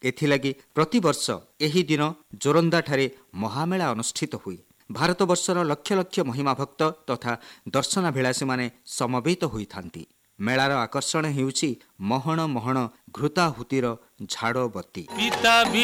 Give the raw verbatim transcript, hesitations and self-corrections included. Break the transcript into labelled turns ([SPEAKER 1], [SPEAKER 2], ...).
[SPEAKER 1] एथिलागि प्रतिवर्ष एही दिन जोरंदाठारे महामेला अनुष्ठित हुए। भारतवर्षर लक्ष लक्ष महिमा भक्त तथा दर्शनाभिलाषी माने समवेत होइथांती। मेलार आकर्षण हेउछि महण महण घृताहुतिर झाड़ बत्ती।